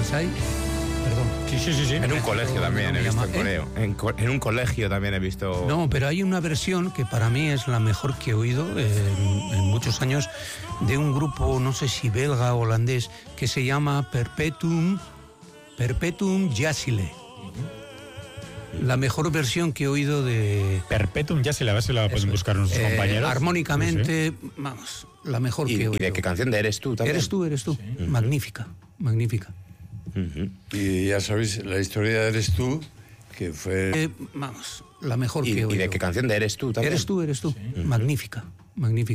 Pues hay... Perdón. Sí. En un colegio también he visto en coreo. En un colegio también he visto... No, pero hay una versión que para mí es la mejor que he oído en muchos años, de un grupo, no sé si belga o holandés, que se llama Perpetuum Jacile. La mejor versión que he oído de... Perpetuum Jacile, a ver si la pueden buscar nuestros compañeros. Armónicamente, vamos, la mejor que he oído. ¿Y de qué canción? ¿De Eres tú también? Eres tú. Sí. Magnífica. Y ya sabéis, la historia de Eres tú, que fue... vamos, la mejor que he oído. ¿Y de qué canción? ¿De Eres tú también? Eres tú. Sí. Magnífica.